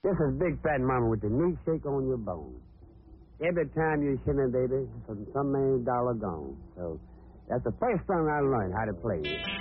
This is Big Fat Mama with the knee shake on your bone. Every time you shimmy, baby, some man's dollar gone. So that's the first song I learned how to play.